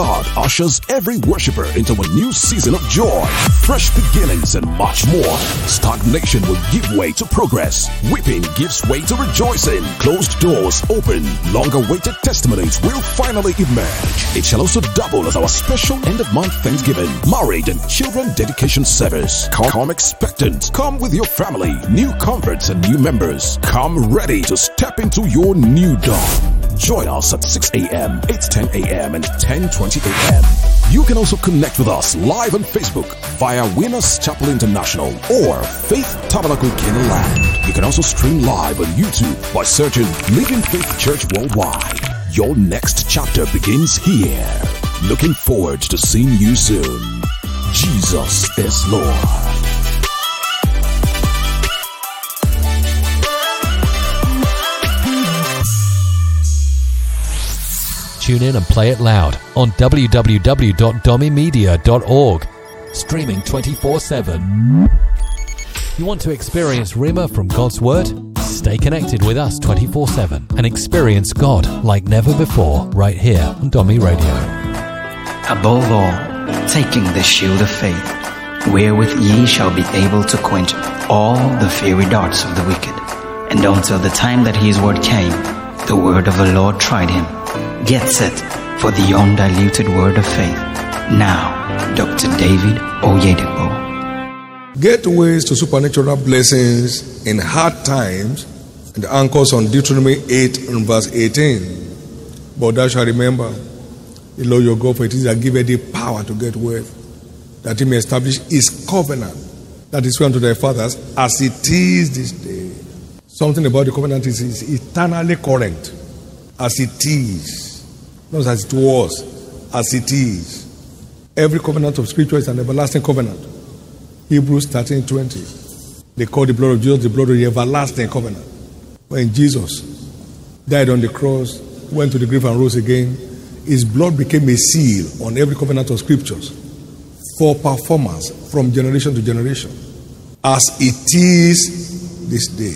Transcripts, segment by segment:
God ushers every worshiper into a new season of joy, fresh beginnings, and much more. Stagnation will give way to progress. Weeping gives way to rejoicing. Closed doors open. Long-awaited testimonies will finally emerge. It shall also double as our special end-of-month Thanksgiving, marriage, and children dedication service. Come expectant. Come with your family, new converts, and new members. Come ready to step into your new dawn. Join us at 6 a.m., 8:10 a.m., and 10:20 a.m. You can also connect with us live on Facebook via Winners Chapel International or Faith Tabernacle Canaanland. You can also stream live on YouTube by searching Living Faith Church Worldwide. Your next chapter begins here. Looking forward to seeing you soon. Jesus is Lord. Tune in and play it loud on www.domimedia.org. Streaming 24/7. You want to experience Rhema from God's Word? Stay connected with us 24/7 and experience God like never before right here on Domi Radio. Above all, taking the shield of faith, wherewith ye shall be able to quench all the fiery darts of the wicked. And until the time that his word came, the word of the Lord tried him. Get set for the undiluted word of faith. Now, Dr. David Oyedepo. Gateways to supernatural blessings in hard times, and anchors on Deuteronomy 8 and verse 18. But thou shalt remember the Lord your God, for it is that giveth thee power to get wealth, that he may establish his covenant that is sworn to thy fathers, as it is this day. Something about the covenant is eternally current. As it is. Not as it was, as it is. Every covenant of Scripture is an everlasting covenant. Hebrews 13:20. They call the blood of Jesus the blood of the everlasting covenant. When Jesus died on the cross, went to the grave and rose again, his blood became a seal on every covenant of Scriptures for performance from generation to generation. As it is this day.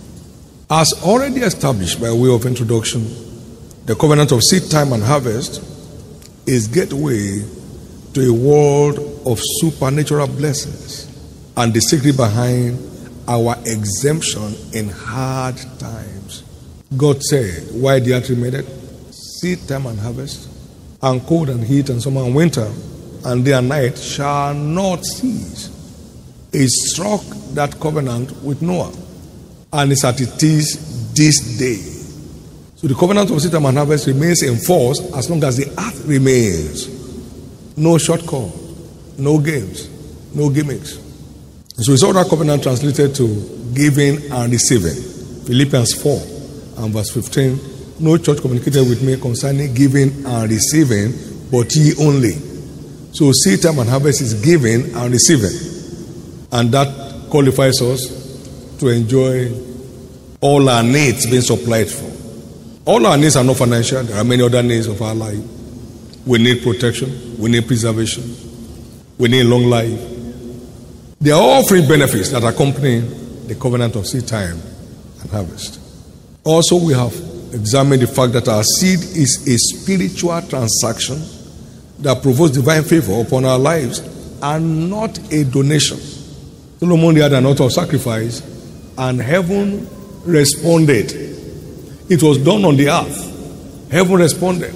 As already established by way of introduction, the covenant of seed time and harvest is gateway to a world of supernatural blessings and the secret behind our exemption in hard times. God said, why the earth remained? Seed time and harvest, and cold and heat and summer and winter, and day and night shall not cease. He struck that covenant with Noah, and it's as it is this day. So the covenant of seed time and harvest remains in force as long as the earth remains. No shortcut, no games, no gimmicks. So it's all that covenant translated to giving and receiving. Philippians 4 and verse 15. No church communicated with me concerning giving and receiving, but ye only. So seed time and harvest is giving and receiving. And that qualifies us to enjoy all our needs being supplied for. All our needs are not financial. There are many other needs of our life. We need protection. We need preservation. We need long life. They are all free benefits that accompany the covenant of seed time and harvest. Also, we have examined the fact that our seed is a spiritual transaction that provokes divine favor upon our lives and not a donation. Solomon had an altar of sacrifice, and heaven responded. It was done on the earth. Heaven responded.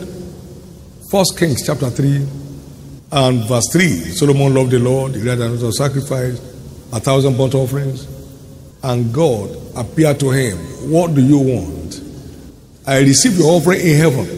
1 Kings chapter 3 and verse 3. Solomon loved the Lord. He had an altar of sacrifice, 1,000 burnt offerings. And God appeared to him. What do you want? I received your offering in heaven.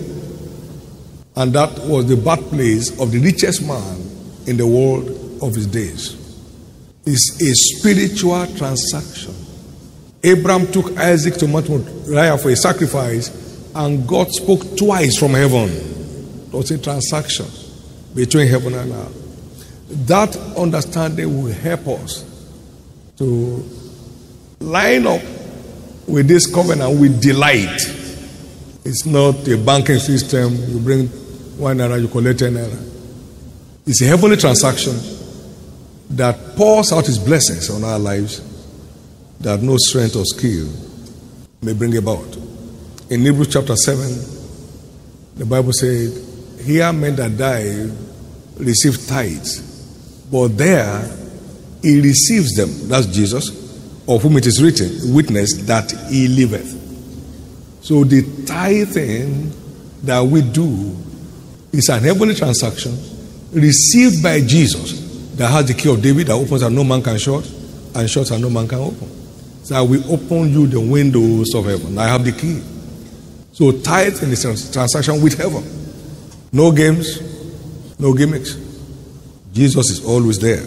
And that was the birthplace of the richest man in the world of his days. It's a spiritual transaction. Abraham took Isaac to Mount Moriah for a sacrifice, and God spoke twice from heaven. It was a transaction between heaven and earth. That understanding will help us to line up with this covenant with delight. It's not a banking system. You bring 1 naira, you collect 10 naira. It's a heavenly transaction that pours out his blessings on our lives that no strength or skill may bring about. In Hebrews chapter 7, the Bible said, here men that die receive tithes, but there he receives them. That's Jesus, of whom it is written, witness that he liveth. So the tithing that we do is an heavenly transaction received by Jesus that has the key of David, that opens and no man can shut, and shuts and no man can open. So I will open you the windows of heaven. I have the key. So tithing is a transaction with heaven. No games, no gimmicks. Jesus is always there.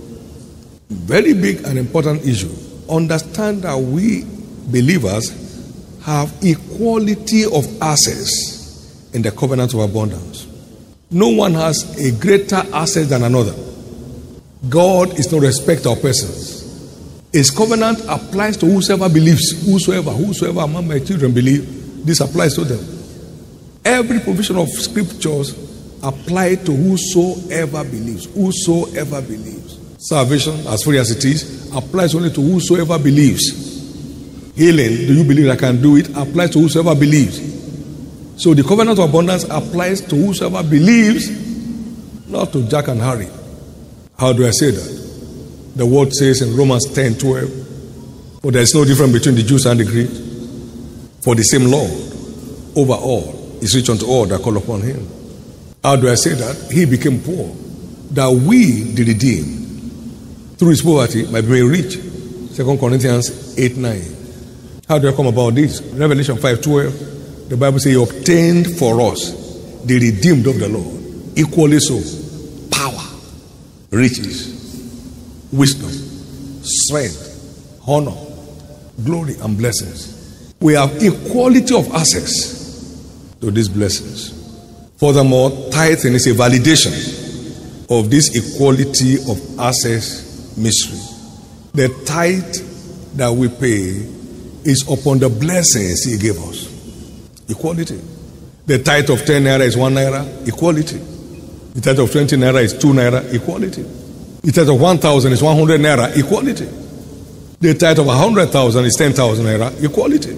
Very big and important issue. Understand that we believers have equality of access in the covenant of abundance. No one has a greater access than another. God is no respecter of persons. His covenant applies to whosoever believes. Whosoever among my children believe, this applies to them. Every provision of scriptures apply to whosoever believes. Whosoever believes. Salvation, as free as it is, applies only to whosoever believes. Healing, do you believe I can do it? Applies to whosoever believes. So the covenant of abundance applies to whosoever believes, not to Jack and Harry. How do I say that? The word says in Romans 10:12, for there is no difference between the Jews and the Greeks. For the same Lord over all is rich unto all that call upon him. How do I say that? He became poor, that we, the redeemed, through his poverty might be made rich. 2 Corinthians 8:9. How do I come about this? Revelation 5:12, the Bible says he obtained for us the redeemed of the Lord. Equally so, power, riches, wisdom, strength, honor, glory, and blessings. We have equality of access to these blessings. Furthermore, tithing is a validation of this equality of access mystery. The tithe that we pay is upon the blessings he gave us. Equality. The tithe of 10 naira is 1 naira. Equality. The tithe of 20 naira is 2 naira. Equality. The tithe of 1,000 is 100 naira. Equality. The tithe of 100,000 is 10,000 naira. Equality.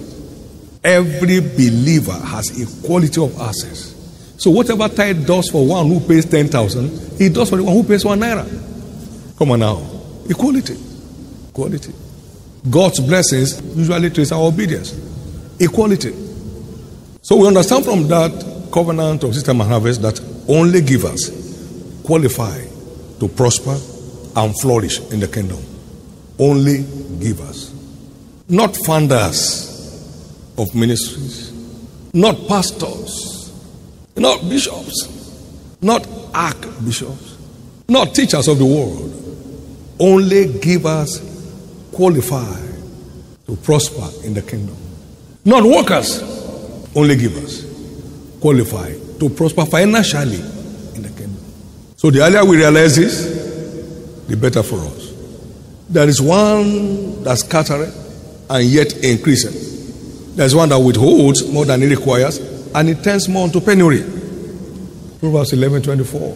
Every believer has equality of access. So whatever tithe does for one who pays 10,000, he does for the one who pays 1 naira. Come on now. Equality. Equality. God's blessings usually trace our obedience. Equality. So we understand from that covenant of system and harvest that only givers qualify to prosper and flourish in the kingdom. Only givers. Not founders of ministries. Not pastors. Not bishops. Not archbishops. Not teachers of the world. Only givers qualify to prosper in the kingdom. Not workers, only givers qualify to prosper financially in the kingdom. So the earlier we realize this, the better for us. There is one that scattereth and yet increaseth. There is one that withholds more than he requires and it turns more into penury. Proverbs 11:24.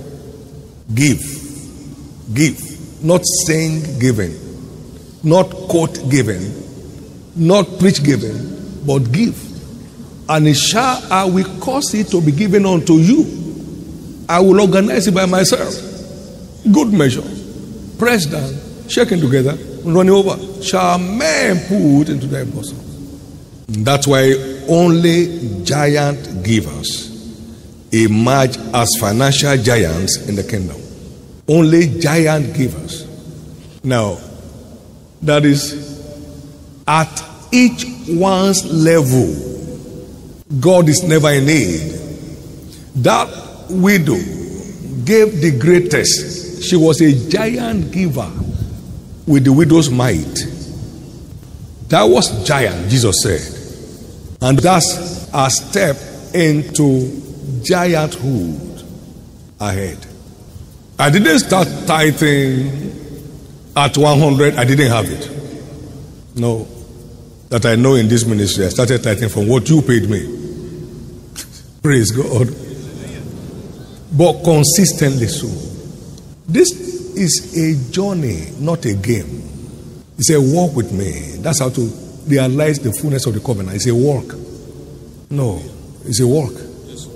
Give, not saying giving. Not quote giving, not preach giving, but give. And it I will cause it to be given unto you. I will organize it by myself. Good measure. Pressed down, shaken together, and running over. Shall men put into their bosom. That's why only giant givers emerge as financial giants in the kingdom. Only giant givers. Now, that is, at each one's level, God is never in need. That widow gave the greatest. She was a giant giver with the widow's might. That was giant, Jesus said. And that's a step into gianthood ahead. I didn't start tithing at 100, I didn't have it. No. That I know in this ministry, I started tithing from what you paid me. Praise God. But consistently so. This is a journey, not a game. It's a walk with me. That's how to realize the fullness of the covenant. It's a walk. No, it's a walk.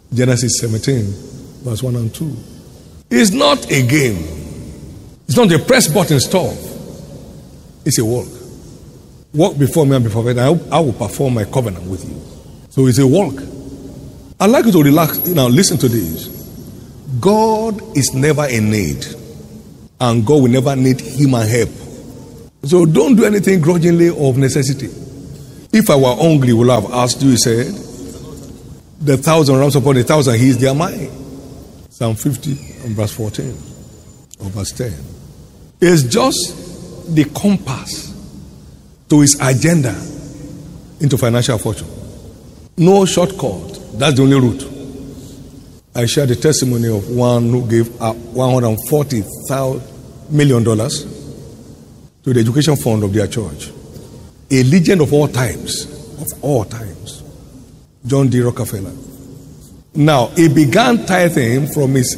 Genesis 17, verse 1 and 2. It's not a game. It's not a press button stuff. It's a walk. Walk before me and before me. I will perform my covenant with you. So it's a walk. I'd like you to relax. Now listen to this. God is never in need. And God will never need human help. So don't do anything grudgingly or of necessity. If I were hungry, would I have asked you, he said, the 1,000 rams upon 1,000, he is their mine. Psalm 50 and verse 14 or verse 10. It's just the compass to his agenda into financial fortune. No shortcut. That's the only route. I shared the testimony of one who gave up $140 million to the education fund of their church. A legend of all times. John D. Rockefeller. Now, he began tithing from his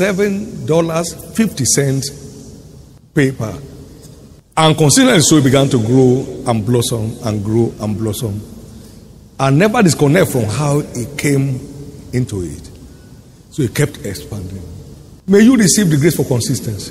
$7.50 paper. And considering so, he began to grow and blossom and grow and blossom. And never disconnect from how he came into it. So he kept expanding. May you receive the grace for consistency.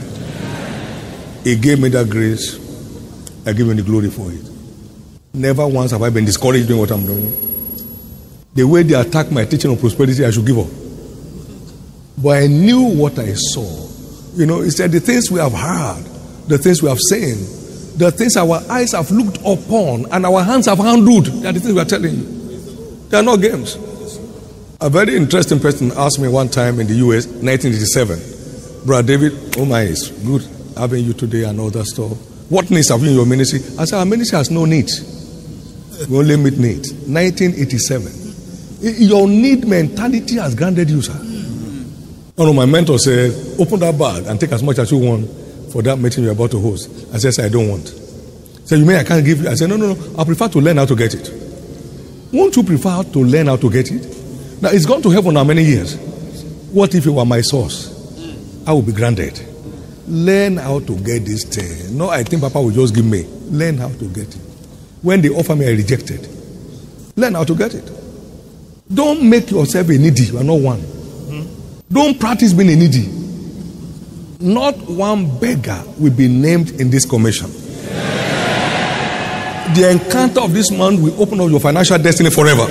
He gave me that grace. I give him the glory for it. Never once have I been discouraged doing what I'm doing. The way they attack my teaching on prosperity, I should give up. But I knew what I saw. You know, he said the things we have heard, the things we have seen, the things our eyes have looked upon and our hands have handled, they are the things we are telling you. They are not games. A very interesting person asked me one time in the US, 1987, Brother David, oh my, it's good having you today and all that stuff. What needs have you in your ministry? I said, our ministry has no needs. We only meet needs. 1987. Your need mentality has granted you, sir. One of my mentors said, open that bag and take as much as you want for that meeting you're about to host. I said, I don't want. He said, you mean I can't give you? I said, no. I prefer to learn how to get it. Won't you prefer to learn how to get it? Now, it's gone to heaven how many years? What if it were my source? I will be granted. Learn how to get this thing. No, I think Papa will just give me. Learn how to get it. When they offer me, I rejected. Learn how to get it. Don't make yourself a needy. You are not one. Don't practice being a needy. Not one beggar will be named in this commission. The encounter of this month will open up your financial destiny forever.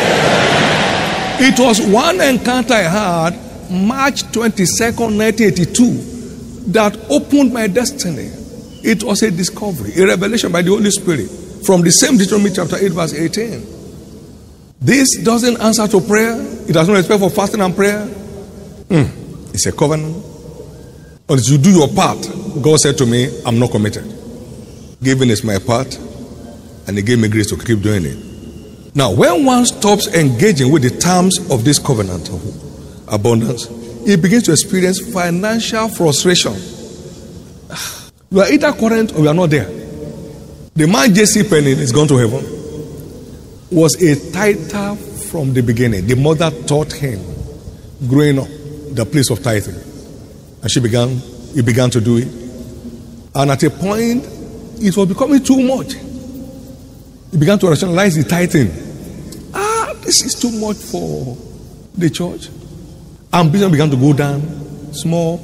It was one encounter I had March 22nd, 1982 that opened my destiny. It was a discovery, a revelation by the Holy Spirit from the same Deuteronomy chapter 8 verse 18. This doesn't answer to prayer. It does not respect for fasting and prayer. It's a covenant. But you do your part. God said to me, I'm not committed. Giving is my part. And he gave me grace to keep doing it. Now, when one stops engaging with the terms of this covenant of abundance, he begins to experience financial frustration. You are either current or you are not there. The man J.C. Penney is gone to heaven. Was a tither from the beginning. The mother taught him growing up the place of tithing. And he began to do it. And at a point, it was becoming too much. He began to rationalize the tithing. This is too much for the church. And business began to go down. Small.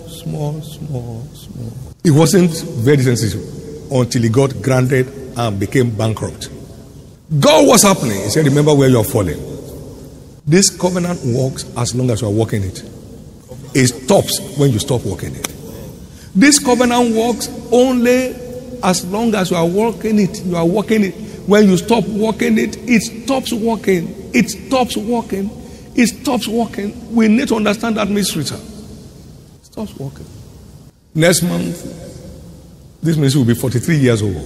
It wasn't very sensitive until he got granted and became bankrupt. God was happening. He said, remember where you are falling. This covenant works as long as you are walking it. It stops when you stop walking it. This covenant works only as long as you are walking it. You are walking it. When you stop walking it, it stops working. It stops working. It stops working. We need to understand that mystery, sir. It stops working. Next month, this ministry will be 43 years old.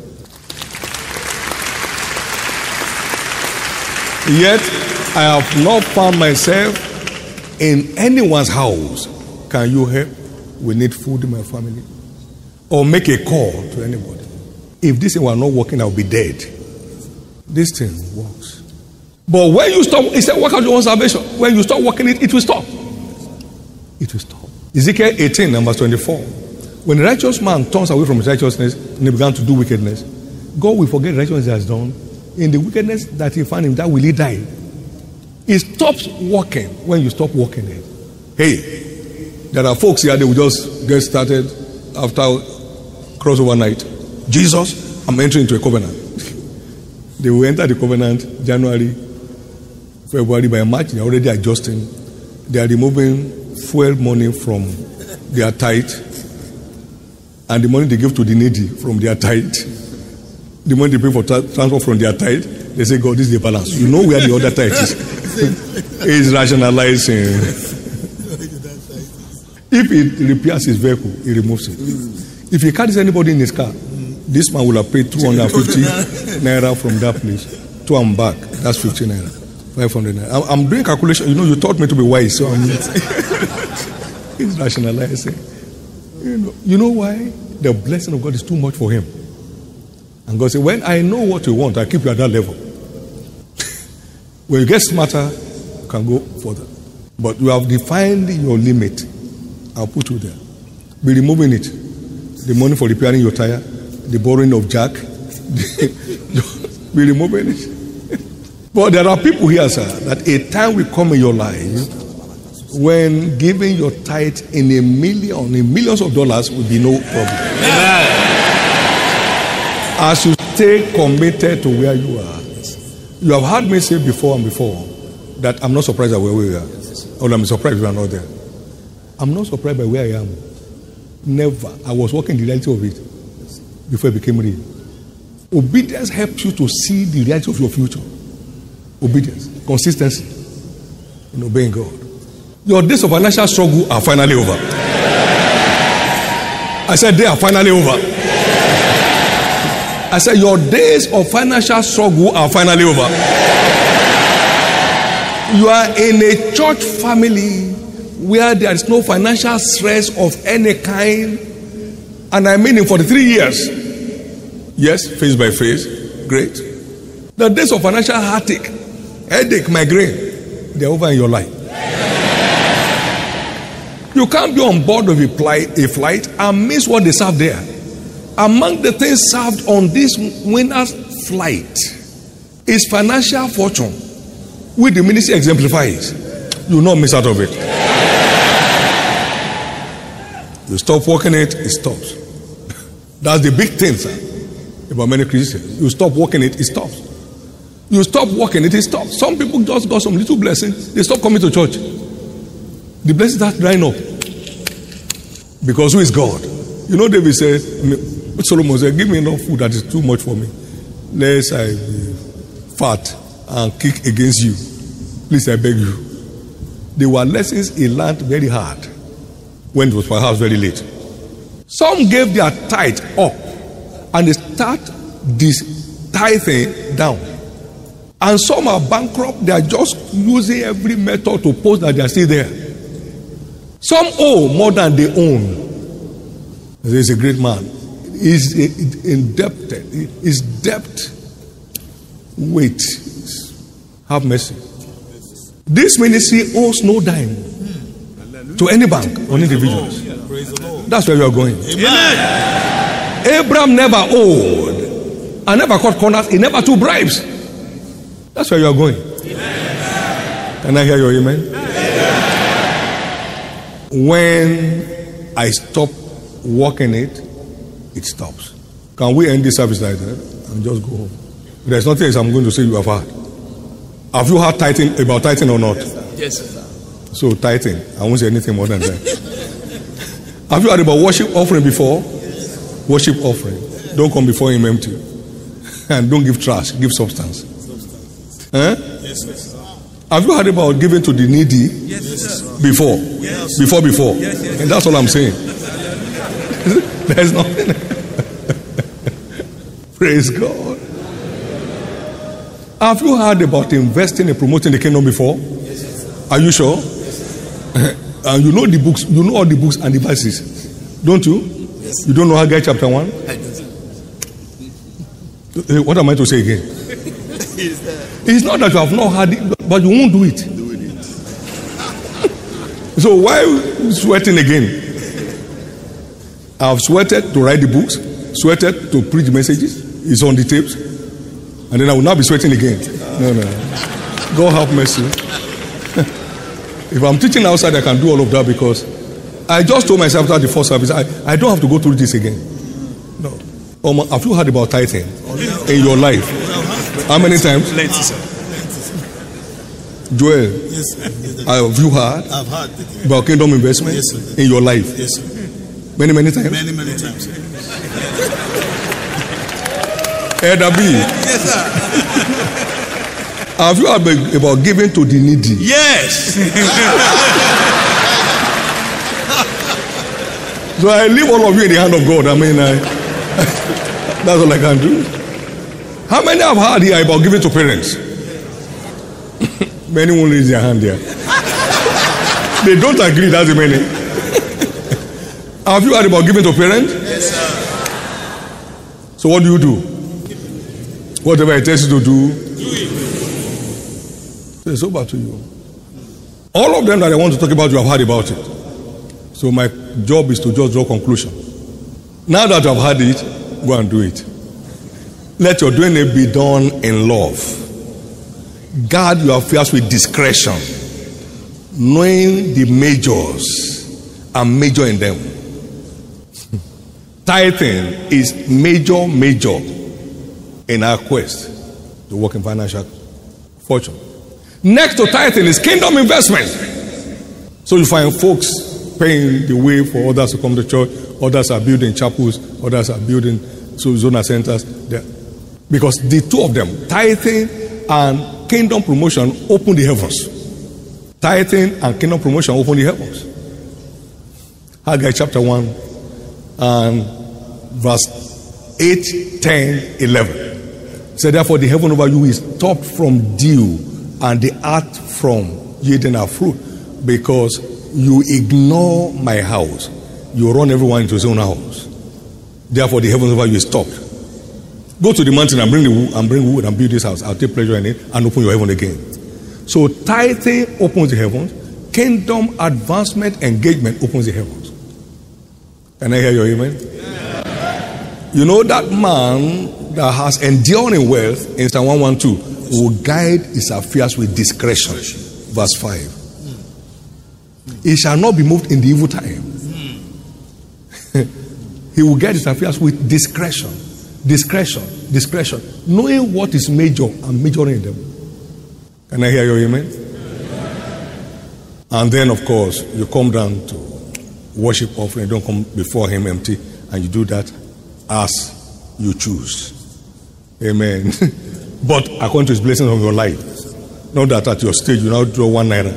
Yet, I have not found myself in anyone's house. Can you help? We need food in my family. Or make a call to anybody. If this thing were not working, I'll be dead. This thing works. But when you stop, it said, work out your own salvation. When you stop working it, it will stop. It will stop. Ezekiel 18, number 24. When a righteous man turns away from his righteousness and he began to do wickedness, God will forget the righteousness he has done. In the wickedness that he found him, that will he die. It stops working when you stop working it. Hey, there are folks here, they will just get started after crossover night. Jesus, I'm entering into a covenant. They will enter the covenant January, February. By March, they are already adjusting. They are removing fuel money from their tithe, and the money they give to the needy from their tithe. The money they pay for transport from their tithe, they say, God, this is the balance. You know where the other tithe is. It's rationalizing. If it repairs his vehicle, he removes it. If he carries anybody in his car, this man will have paid 250 naira from that place to and back. That's 50 naira, 500 naira. I'm doing calculation. You know, you taught me to be wise, so it's rationalizing. You know why? The blessing of God is too much for him. And God said, when I know what you want, I keep you at that level. When you get smarter, you can go further. But you have defined your limit. I'll put you there. Be removing it. The money for repairing your tire, the borrowing of jack. Be removing it. But there are people here, sir, that a time will come in your life when giving your tithe in millions of dollars will be no problem. As you stay committed to where you are. You have heard me say before and before that I'm not surprised at where we are. Or I'm surprised we are not there. I'm not surprised by where I am. Never. I was working the reality of it before it became real. Obedience helps you to see the reality of your future. Obedience, consistency in obeying God. Your days of financial struggle are finally over. I said they are finally over. I said your days of financial struggle are finally over. You are in a church family where there is no financial stress of any kind, and I mean in 43 years. Yes, face by face, great. The days of financial headache, migraine, they're over in your life. You can't be on board of a flight and miss what they serve there. Among the things served on this winner's flight is financial fortune, which the ministry exemplifies. You will not miss out of it. You stop working it stops. That's the big thing, sir, about many Christians. You stop working it stops. You stop working it stops. Some people just got some little blessings, they stop coming to church. The blessings start drying up. Because who is God? You know, David said, Solomon said, give me enough food that is too much for me, lest I be fat and kick against you. Please, I beg you. There were lessons he learned very hard when it was perhaps very late. Some gave their tithe up and they start this tithing down. And some are bankrupt, they are just using every method to post that they are still there. Some owe more than they own. There is a great man. He's indebted. His debt. Wait. Have mercy. This ministry owes no dime to any bank or individuals. That's where we are going. Amen. Abraham never owed and never cut corners. He never took bribes. That's where you are going. Amen. Can I hear your amen? Amen. When I stop working it stops. Can we end this service like that and just go home? There's nothing else I'm going to say you have heard. Have you heard tithing, about tithing or not? Yes, sir. So tithing, I won't say anything more than that. Have you heard about worship offering before? Yes. Worship offering. Don't come before him empty. And don't give trash, give substance. Yes, sir. Have you heard about giving to the needy? Yes, sir. Before? Yes. Before. Yes. And that's all I'm saying. There's nothing. Praise God. Have you heard about investing and promoting the kingdom before? Yes. Are you sure? Yes. And you know the books, you know all the books and the verses, don't you? Yes. You don't know Haggai chapter 1? What am I to say again? It's not that you have not heard it, but you won't do it. So why sweating again? I've sweated to write the books, sweated to preach messages. It's on the tapes. And then I will not be sweating again. No. God have mercy. If I'm teaching outside, I can do all of that because I just told myself after the first service, I don't have to go through this again. No. Have you heard about tithing in your life? How many times? Plenty, sir. Joel, Yes, sir. have you heard I've heard. about kingdom investment Yes, sir. in your life? Yes, sir. Many times? Many times, sir. Elder B, Yes, sir. have you heard about giving to the needy? Yes. So I leave all of you in the hand of God. I mean, that's all I can do. How many have heard here about giving to parents? Many won't raise their hand here. They don't agree, that's the many. Have you heard about giving to parents? Yes, sir. So what do? Whatever it tells you to do, so it's over to you. All of them that I want to talk about, you have heard about it. So my job is to just draw conclusion. Now that you have heard it, go and do it. Let your doing it be done in love. Guard your affairs with discretion, knowing the majors and major in them. Tithing is major in our quest to work in financial fortune. Next to tithing is kingdom investment. So you find folks paying the way for others to come to church, others are building chapels, others are building zona centers. Because the two of them, tithing and kingdom promotion, open the heavens. Tithing and kingdom promotion open the heavens. Haggai chapter 1 and verse 8, 10, 11. So therefore the heaven over you is stopped from dew and the earth from yielding her fruit, because you ignore my house. You run everyone into his own house. Therefore the heavens over you is stopped. Go to the mountain and bring wood and build this house. I'll take pleasure in it and open your heaven again. So tithing opens the heavens. Kingdom advancement engagement opens the heavens. Can I hear your amen? Yeah. You know that man that has enduring wealth in Psalm 112 will guide his affairs with discretion. Verse 5. He shall not be moved in the evil time. He will guide his affairs with discretion. Discretion. Knowing what is major and majoring them. Can I hear your amen? And then, of course, you come down to worship offering. Don't come before him empty. And you do that as you choose. Amen. But according to his blessings on your life. Not that at your stage you now draw 1 naira.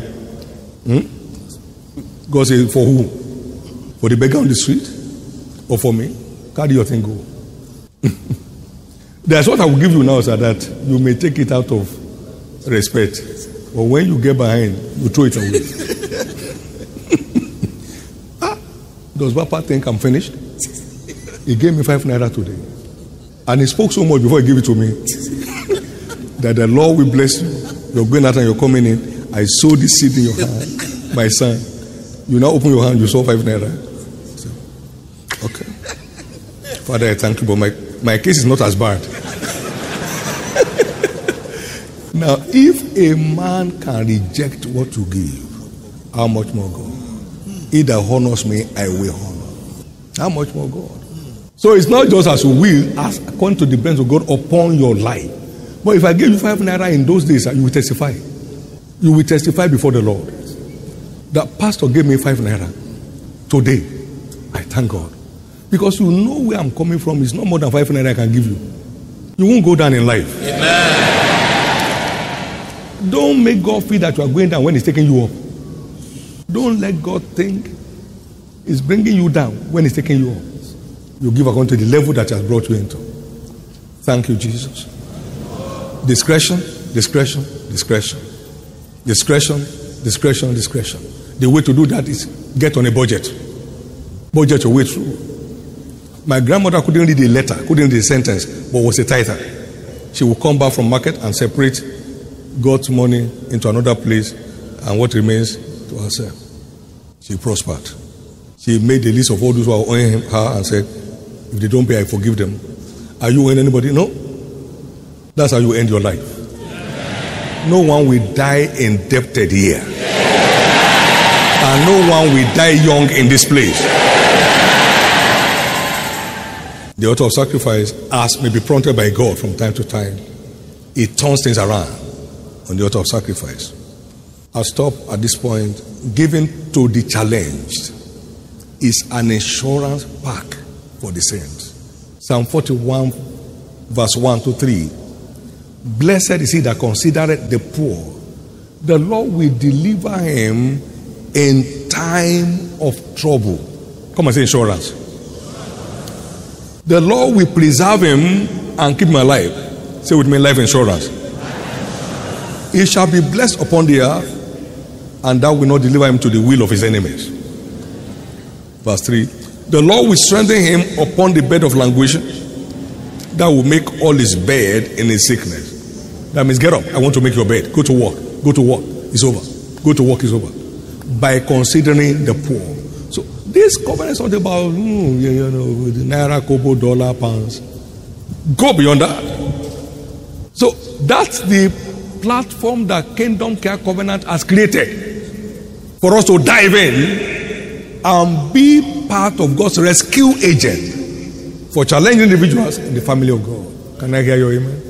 God says, for who? For the beggar on the street? Or for me? Carry your thing, go. That's what I will give you now, sir, that you may take it out of respect. But when you get behind, you throw it away. Does Papa think I'm finished? He gave me 5 naira today. And he spoke so much before he gave it to me that the Lord will bless you. You're going out and you're coming in. I sow the seed in your hand, my son. You now open your hand, you saw 5 naira. So, okay. Father, I thank you, but my case is not as bad. Now, if a man can reject what you give, how much more God? He that honors me, I will honor. How much more God? So it's not just as you will, as according to the blessings of God upon your life. But if I gave you 5 naira in those days, you will testify. You will testify before the Lord. The pastor gave me 5 naira today. I thank God. Because you know where I'm coming from. It's not more than 5 naira I can give you. You won't go down in life. Amen. Don't make God feel that you are going down when He's taking you up. Don't let God think He's bringing you down when He's taking you up. You give according to the level that He has brought you into. Thank you, Jesus. Discretion. The way to do that is get on a budget. Budget your way through. My grandmother couldn't read a letter, couldn't read a sentence, but was a tither. She would come back from market and separate God's money into another place, and what remains to herself. She prospered. She made a list of all those who are owing her and said, if they don't pay, I forgive them. Are you owing anybody? No. That's how you end your life. No one will die indebted here. And no one will die young in this place. The altar of sacrifice, as may be prompted by God from time to time, it turns things around on the altar of sacrifice. I'll stop at this point. Giving to the challenged is an insurance pack for the saints. Psalm 41 verse 1 to 3. Blessed is he that considereth the poor. The Lord will deliver him in time of trouble. Come and say insurance. The Lord will preserve him and keep him alive. Say with me, life insurance. He shall be blessed upon the earth, and thou will not deliver him to the will of his enemies. Verse 3. The Lord will strengthen him upon the bed of languishing, that will make all his bed in his sickness. That means get up. I want to make your bed. Go to work. Go to work. It's over. Go to work. It's over. By considering the poor. So this covenant is not about the naira, kobo, dollar, pounds. Go beyond that. So that's the platform that Kingdom Care Covenant has created for us to dive in and be part of God's rescue agent for challenging individuals in the family of God. Can I hear your amen?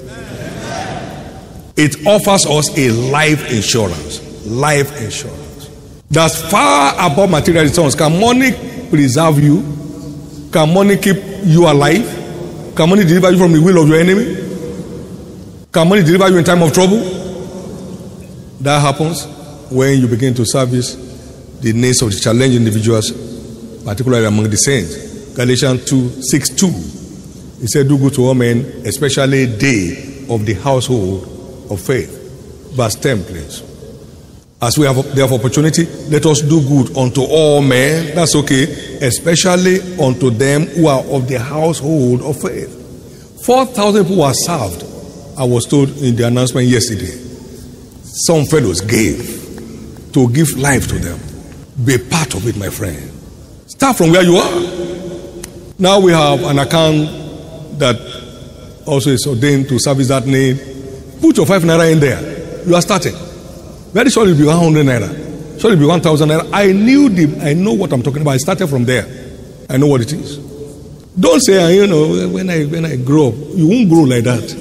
It offers us a life insurance. Life insurance. That's far above material returns. Can money preserve you? Can money keep you alive? Can money deliver you from the will of your enemy? Can money deliver you in time of trouble? That happens when you begin to service the needs of the challenged individuals, particularly among the saints. Galatians 2:6-2. He said, do good to all men, especially they of the household of faith. Verse 10, please. As we have opportunity, let us do good unto all men. That's okay. Especially unto them who are of the household of faith. 4,000 people were served. I was told in the announcement yesterday. Some fellows gave to give life to them. Be part of it, my friend. Start from where you are. Now we have an account that also is ordained to service that need. Put your 5 naira in there. You are starting. Very sure it will be 100 naira. Sure it will be 1,000 naira. I know what I'm talking about. I started from there. I know what it is. Don't say, when I grow up, you won't grow like that.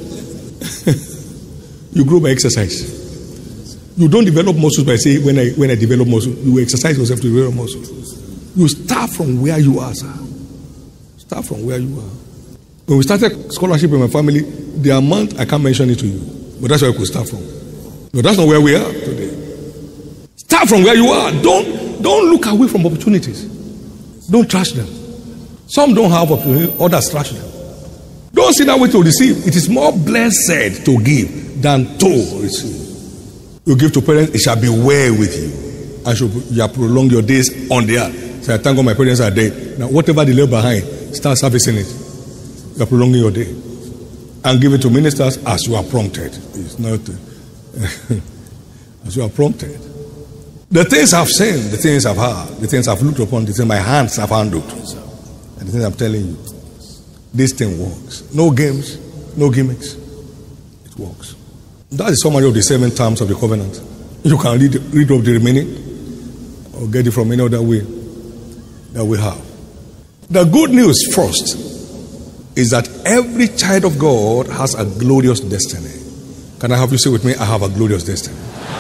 You grow by exercise. You don't develop muscles by saying, when I develop muscle, you exercise yourself to develop muscle. You start from where you are, sir. Start from where you are. When we started scholarship in my family, the amount, I can't mention it to you. But that's where I could start from. But that's not where we are today. Start from where you are. Don't look away from opportunities. Don't trash them. Some don't have opportunities, others trash them. Don't sit that way to receive. It is more blessed to give than to receive. You give to parents, it shall be well with you. And you have prolonged your days on the earth. So I thank God my parents are dead. Now whatever they leave behind, start servicing it. You are prolonging your day. And give it to ministers as you are prompted. It's not as you are prompted. The things I've seen, the things I've heard, the things I've looked upon, the things my hands have handled, and the things I'm telling you, this thing works. No games, no gimmicks. It works. That is summary of the 7 terms of the covenant. You can read up the remaining or get it from any other way that we have. The good news first is that every child of God has a glorious destiny. Can I have you say with me, I have a glorious destiny?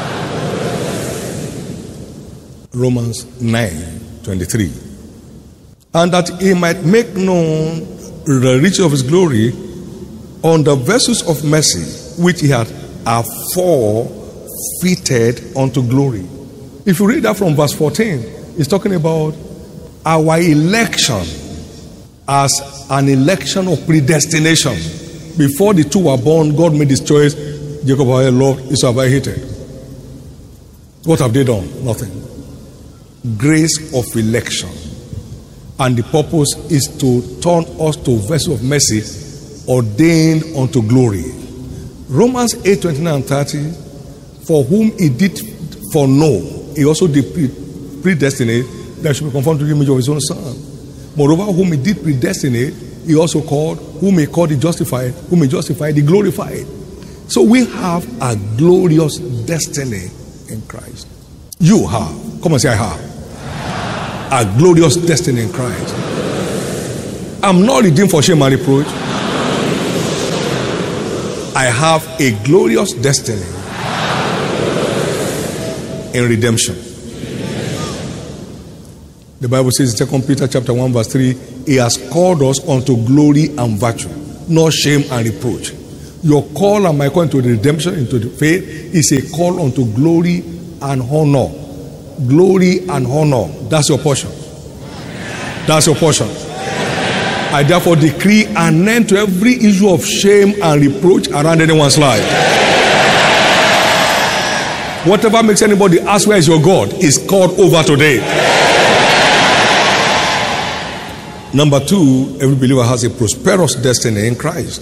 Romans 9:23. And that he might make known the riches of his glory on the vessels of mercy which he had afore fitted unto glory. If you read that from verse 14, it's talking about our election as an election of predestination. Before the two were born, God made his choice. Jacob have I loved, Esau have I hated. What have they done? Nothing. Grace of election. And the purpose is to turn us to vessels of mercy ordained unto glory. Romans 8:29 and 30. For whom he did foreknow, he also did predestinate that should be conformed to the image of his own son. Moreover, whom he did predestinate, he also called. Whom he called, he justified. Whom he justified, he glorified. So we have a glorious destiny in Christ. You have. Come and say, I have. A glorious destiny in Christ. I'm not redeemed for shame and reproach. I have a glorious destiny in redemption. The Bible says in 2 Peter chapter 1 verse 3, He has called us unto glory and virtue, not shame and reproach. Your call and my call into the redemption, into the faith, is a call unto glory and honor. Glory and honor. That's your portion. That's your portion. I therefore decree an end to every issue of shame and reproach around anyone's life. Whatever makes anybody ask where is your God is called over today. Number 2, every believer has a prosperous destiny in Christ.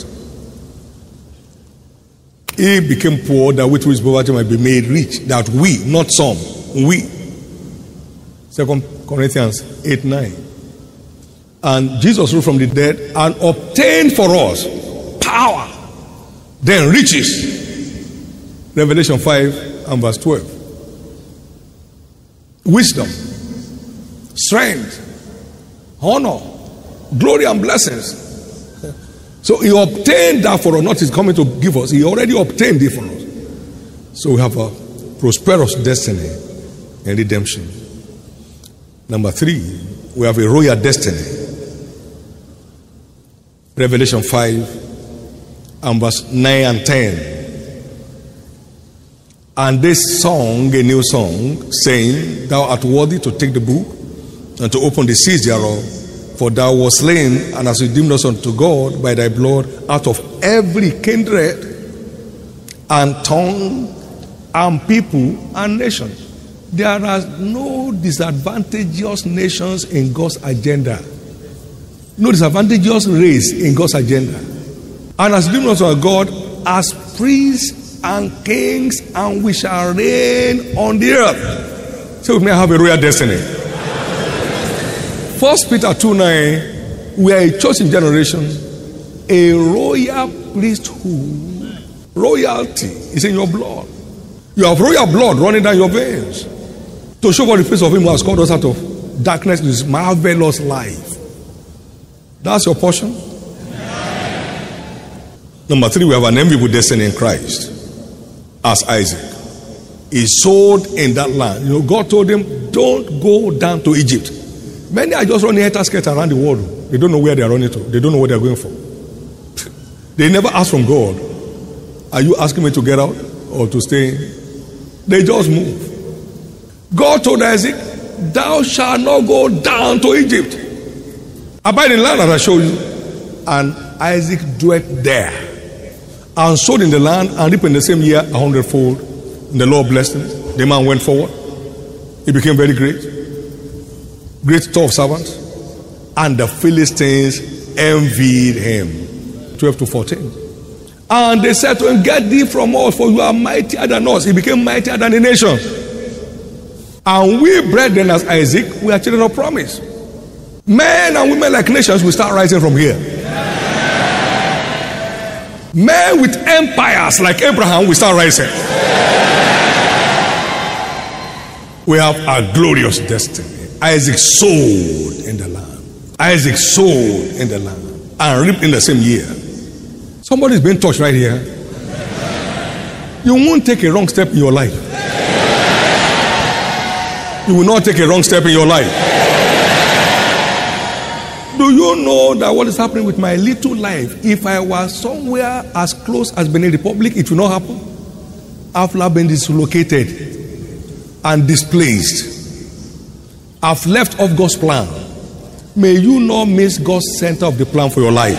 He became poor that with his poverty might be made rich. That we, not some, we. 2 Corinthians 8:9. And Jesus rose from the dead and obtained for us power, then riches. Revelation 5 and verse 12. Wisdom, strength, honor, glory and blessings. So he obtained that for us, not his coming to give us. He already obtained it for us. So we have a prosperous destiny and redemption. Number 3, we have a royal destiny. Revelation 5 and verse 9 and 10. And they sung a new song, saying, Thou art worthy to take the book and to open the seals thereof. For thou wast slain and hast redeemed us unto God by thy blood out of every kindred and tongue and people and nation. There are no disadvantageous nations in God's agenda. No disadvantageous race in God's agenda. And has redeemed us unto God as priests and kings, and we shall reign on the earth. So we may have a royal destiny. 1 Peter 2:9, we are a chosen generation, a royal priesthood. Royalty is in your blood. You have royal blood running down your veins to show for the face of him who has called us out of darkness to his marvelous life. That's your portion. Number 3, we have an enviable destiny in Christ. As Isaac, he sold in that land. You know, God told him, don't go down to Egypt. Many are just running head-to-skirt around the world. They don't know where they are running to. They don't know what they are going for. They never ask from God, are you asking me to get out or to stay? They just move. God told Isaac, thou shalt not go down to Egypt. Abide in the land that I show you. And Isaac dwelt there and sowed in the land and reaped in the same year 100-fold. And the Lord blessed him. The man went forward. He became very great. Great store of servants. And the Philistines envied him. 12-14. And they said to him, get thee from us, for you are mightier than us. He became mightier than the nations. And we, brethren, as Isaac, we are children of promise. Men and women like nations will start rising from here. Men with empires like Abraham will start rising. We have a glorious destiny. Isaac sowed in the land. Isaac sowed in the land and reaped in the same year. Somebody's being touched right here. You won't take a wrong step in your life. You will not take a wrong step in your life. Do you know that what is happening with my little life? If I was somewhere as close as Benin Republic, it will not happen. I've now been dislocated and displaced. I've left off God's plan. May you not miss God's center of the plan for your life.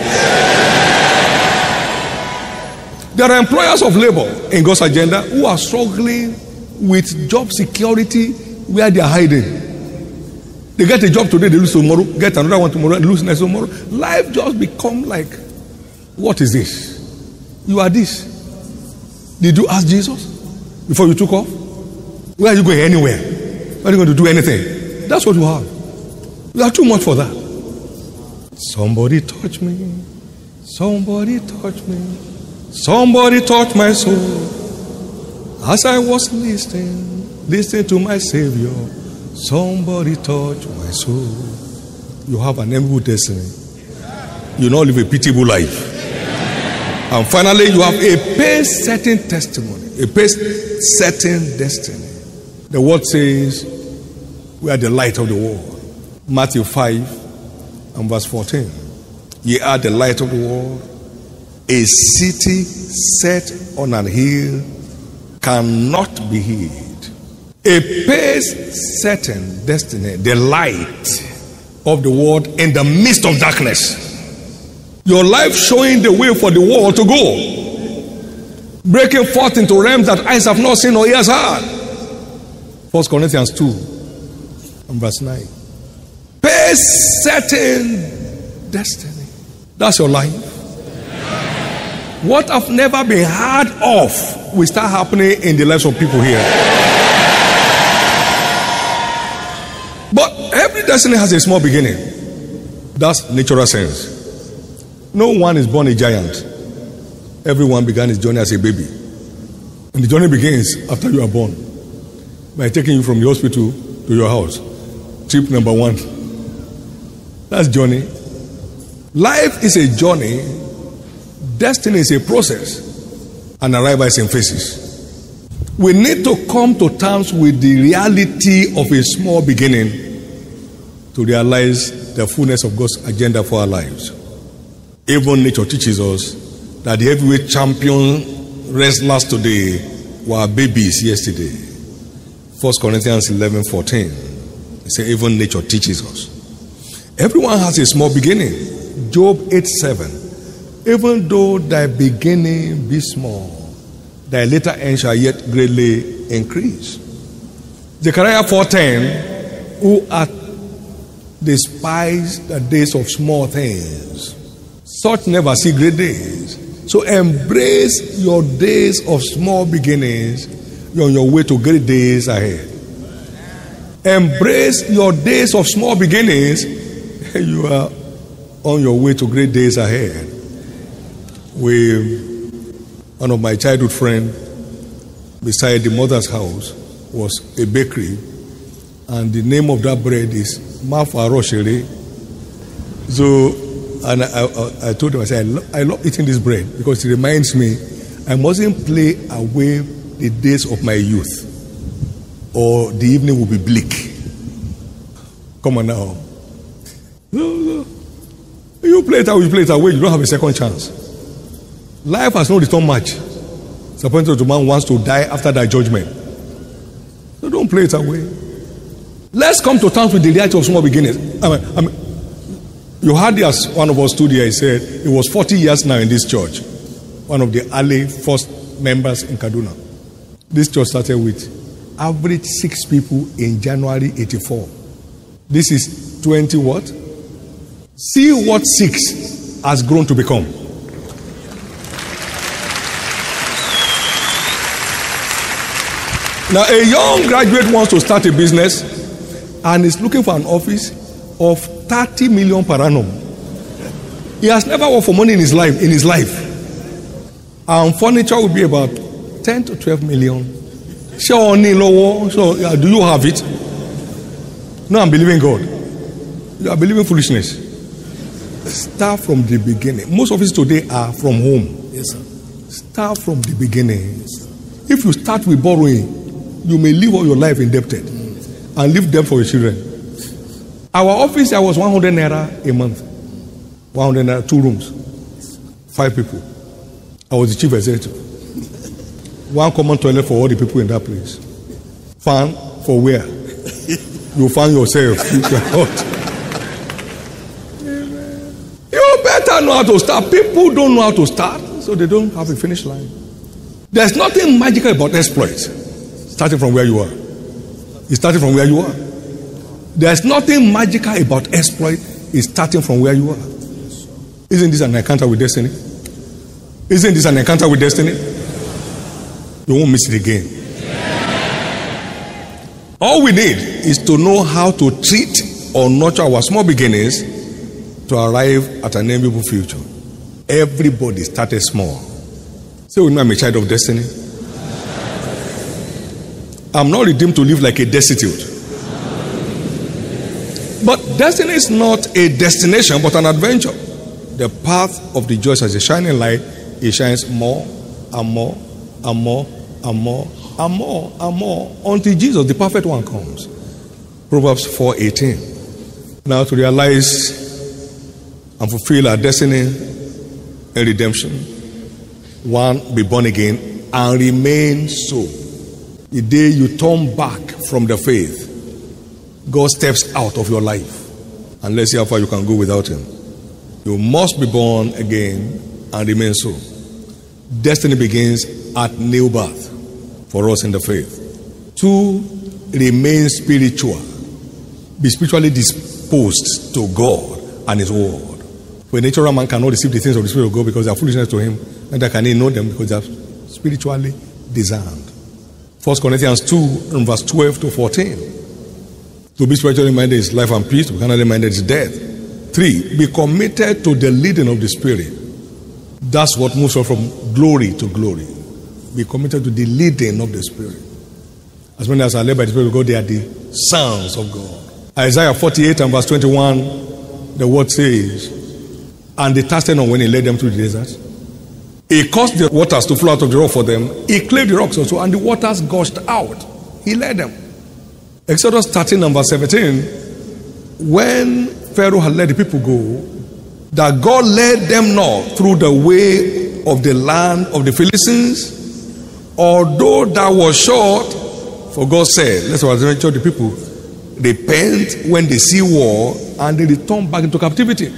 There are employers of labor in God's agenda who are struggling with job security where they are hiding. They get a job today, they lose tomorrow, get another one tomorrow, lose next tomorrow. Life just become like, what is this? You are this. Did you ask Jesus before you took off? Where are you going? Anywhere. Are you going to do anything? That's what you have. You are too much for that. Somebody touch me. Somebody touch me. Somebody touched my soul as I was listening to my Savior. Somebody touched my soul. You have an enviable destiny. You not live a pitiable life. And finally, you have a pace-setting testimony, a pace-setting destiny. The word says, we are the light of the world. Matthew 5 and verse 14. Ye are the light of the world. A city set on an hill cannot be hid. A pace-setting destiny, the light of the world in the midst of darkness. Your life showing the way for the world to go. Breaking forth into realms that eyes have not seen or ears heard. 1 Corinthians 2 and verse 9. Pace-setting destiny. That's your life. What have never been heard of will start happening in the lives of people here. But every destiny has a small beginning. That's natural sense. No one is born a giant. Everyone began his journey as a baby. And the journey begins after you are born. By taking you from the hospital to your house. Trip number 1. That's journey. Life is a journey. Destiny is a process. And arrival is in phases. We need to come to terms with the reality of a small beginning to realize the fullness of God's agenda for our lives. Even nature teaches us that the heavyweight champion wrestlers today were babies yesterday. 1 Corinthians 11:14. It says even nature teaches us. Everyone has a small beginning. Job 8:7. Even though thy beginning be small, thy later end shall yet greatly increase. Zechariah 4:10. Who hath despised the days of small things, such never see great days. So embrace your days of small beginnings. You're on your way to great days ahead. Embrace your days of small beginnings. You are on your way to great days ahead. One of my childhood friends beside the mother's house was a bakery, and the name of that bread is Mafa Rocherie. So, and I told him, I said, I love eating this bread because it reminds me I mustn't play away the days of my youth, or the evening will be bleak. Come on now. No. You play it away, you don't have a second chance. Life has no return match. It's appointed to man wants to die after that judgment. So don't play it away. Let's come to terms with the reality of small beginnings. I mean, you heard as one of us stood here, he said, it was 40 years now in this church. One of the early first members in Kaduna. This church started with average 6 people in January 84. This is 20 what? See what 6 has grown to become. Now, a young graduate wants to start a business and is looking for an office of 30 million per annum. He has never worked for money in his life. And furniture will be about 10 to 12 million. So, do you have it? No, I'm believing God. You are believing foolishness. Start from the beginning. Most of us today are from home. Yes, sir. Start from the beginning. If you start with borrowing, you may live all your life indebted and leave debt for your children. Our office, there was 100 naira a month. 100 naira, 2 rooms, 5 people. I was the chief executive. 1 common toilet for all the people in that place. Fan for where? You find yourself. You better know how to start. People don't know how to start, so they don't have a finish line. There's nothing magical about exploits. Starting from where you are. It's starting from where you are. There's nothing magical about exploit. It's starting from where you are. Isn't this an encounter with destiny? Isn't this an encounter with destiny? You won't miss it again. All we need is to know how to treat or nurture our small beginnings to arrive at an enviable future. Everybody started small. Say with me, I'm a child of destiny. I'm not redeemed to live like a destitute. But destiny is not a destination, but an adventure. The path of the joys as a shining light, it shines more and more and more and more and more and more until Jesus, the perfect one, comes. Proverbs 4:18. Now to realize and fulfill our destiny and redemption, one, be born again and remain so. The day you turn back from the faith, God steps out of your life, and let's see how far you can go without him. You must be born again and remain so. Destiny begins at new birth for us in the faith. 2, remain spiritual. Be spiritually disposed to God and his word. For a natural man cannot receive the things of the Spirit of God because they are foolishness to him, neither can he know them because they are spiritually discerned. 1 Corinthians 2 and verse 12 to 14. To be spiritually minded is life and peace. To be carnally minded is death. 3, be committed to the leading of the Spirit. That's what moves us from glory to glory. Be committed to the leading of the Spirit. As many as are led by the Spirit of God, they are the sons of God. Isaiah 48 and verse 21, the word says, and they thirsted on when he led them through the desert. He caused the waters to flow out of the rock for them. He cleft the rocks also, and the waters gushed out. He led them. Exodus 13 and verse 17, when Pharaoh had let the people go, that God led them not through the way of the land of the Philistines, although that was short, for God said, let's adventure the people, repent when they see war, and they return back into captivity.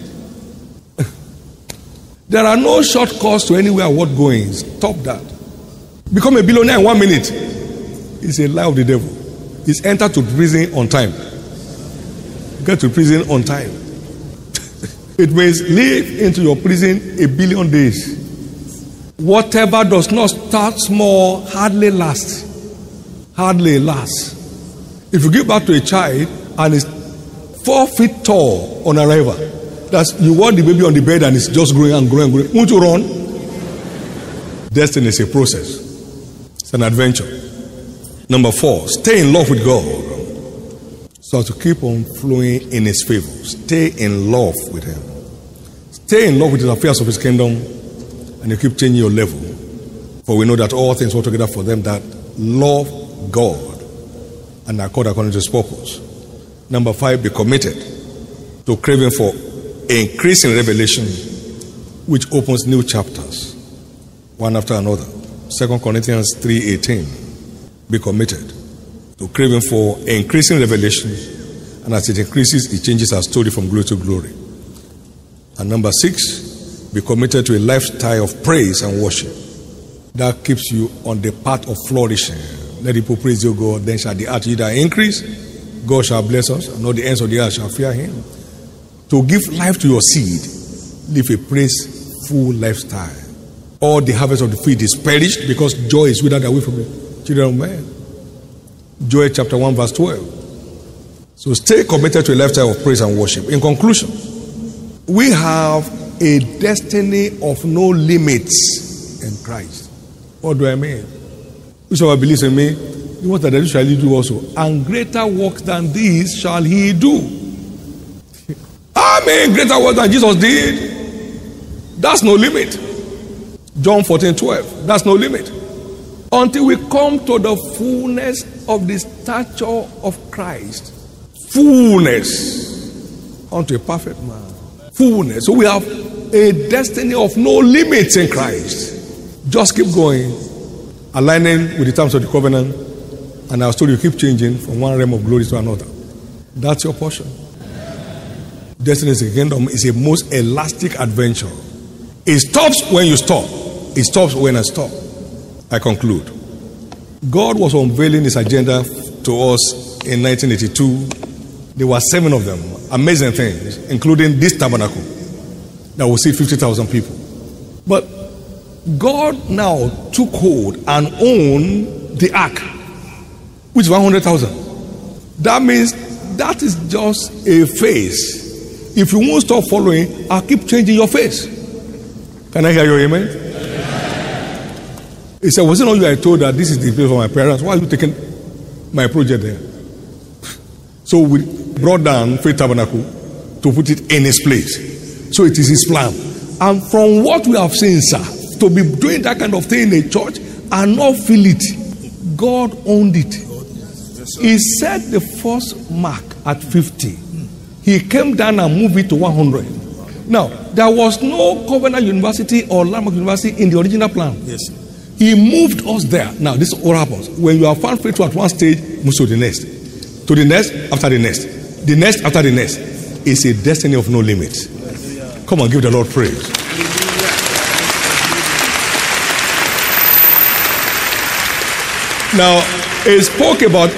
There are no shortcuts to anywhere worth going. Stop that. Become a billionaire in 1 minute. It's a lie of the devil. It's enter to prison on time. Get to prison on time. It means live into your prison 1 billion days. Whatever does not start small hardly lasts. Hardly lasts. If you give birth to a child and it's 4 feet tall on arrival, that's you want the baby on the bed and it's just growing and growing and growing. Won't you run? Destiny is a process. It's an adventure. Number 4, stay in love with God. So to keep on flowing in his favor. Stay in love with him. Stay in love with the affairs of his kingdom, and you keep changing your level. For we know that all things work together for them that love God and are called according to his purpose. Number 5, be committed to craving for increasing revelation, which opens new chapters, one after another. 2 Corinthians 3:18. Be committed to craving for increasing revelation, and as it increases, it changes our story from glory to glory. And number 6, be committed to a lifestyle of praise and worship. That keeps you on the path of flourishing. Let people praise your God, then shall the earth either increase, God shall bless us, and all the ends of the earth shall fear him. To give life to your seed, live a praiseful lifestyle. All the harvest of the field is perished because joy is withered away from the children of men. Joel chapter 1 verse 12. So stay committed to a lifestyle of praise and worship. In conclusion, we have a destiny of no limits in Christ. What do I mean? Whosoever believes in me, the works that I do shall he do also, and greater works than these shall he do. I mean, greater works than Jesus did. That's no limit. John 14:12. That's no limit. Until we come to the fullness of the stature of Christ. Fullness. Unto a perfect man. Fullness. So we have a destiny of no limits in Christ. Just keep going, aligning with the terms of the covenant, and our story will keep changing from one realm of glory to another. That's your portion. Destiny is a kingdom is a most elastic adventure. It stops when you stop. It stops when I stop. I conclude. God was unveiling his agenda to us in 1982. There were 7 of them. Amazing things, including this tabernacle that will seat 50,000 people. But God now took hold and owned the ark, which is 100,000. That means that is just a phase. If you won't stop following, I'll keep changing your face. Can I hear your amen? He said, was it not you I told that this is the place for my parents? Why are you taking my project there? So we brought down Faith Tabernacle to put it in his place. So it is his plan. And from what we have seen, sir, to be doing that kind of thing in a church and not feel it, God owned it. He set the first mark at 50. He came down and moved it to 100. Now, there was no Covenant University or Landmark University in the original plan. Yes. He moved us there. Now, this is what happens. When you are found faithful at one stage, move to the next. To the next, after the next. The next, after the next. It's a destiny of no limit. Come on, give the Lord praise. Now, he spoke about